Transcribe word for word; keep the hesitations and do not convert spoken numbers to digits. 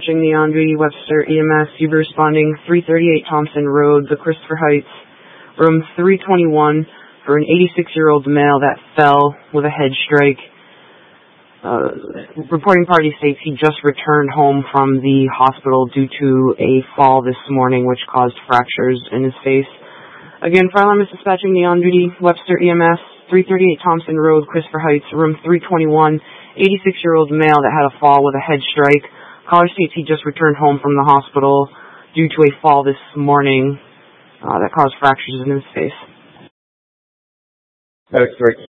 the on-duty Webster E M S. You've been responding three thirty-eight Thompson Road, the Christopher Heights, room three twenty-one, for an eighty-six-year-old male that fell with a head strike. Uh, reporting party states he just returned home from the hospital due to a fall this morning, which caused fractures in his face. Again, fire alarm is dispatching the on-duty Webster E M S, three thirty-eight Thompson Road, Christopher Heights, room three twenty-one, eighty-six-year-old male that had a fall with a head strike. Caller states he just returned home from the hospital due to a fall this morning uh, that caused fractures in his face. Medic three.